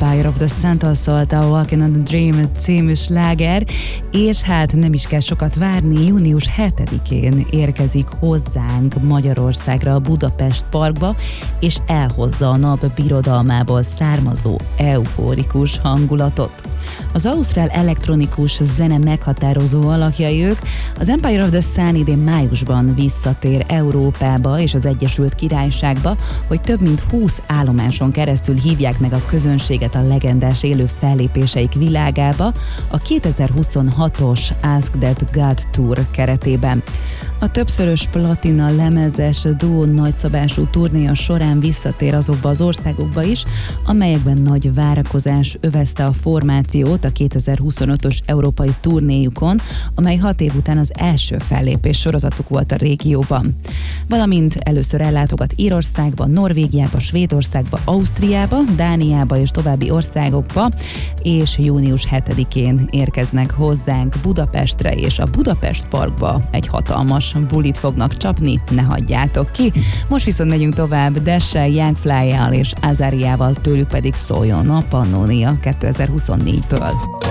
Empire of the Sun-tól szólt a Walking on the Dream című sláger, és hát nem is kell sokat várni, június 7-én érkezik hozzánk Magyarországra, a Budapest Parkba, és elhozza a nap birodalmából származó euforikus hangulatot. Az ausztrál elektronikus zene meghatározó alakjai ők. Az Empire of the Sun idén májusban visszatér Európába és az Egyesült Királyságba, hogy több mint 20 állomáson keresztül hívják meg a közönséget a legendás élő fellépéseik világába a 2026-os Ask That God Tour keretében. A többszörös platina lemezes duó nagyszabású turnéja során visszatér azokba az országokba is, amelyekben nagy várakozás övezte a formációt a 2025-ös európai turnéjukon, amely 6 év után az első fellépés sorozatuk volt a régióban. Valamint először ellátogat Írországba, Norvégiába, Svédországba, Ausztriába, Dániába és további országokba, és június 7-én érkeznek hozzánk Budapestre, és a Budapest Parkba egy hatalmas bulit fognak csapni, ne hagyjátok ki. Most viszont megyünk tovább Dash-sel, Young Fly-jal és Azariával, tőlük pedig szóljon a Pannonia 2024-ből.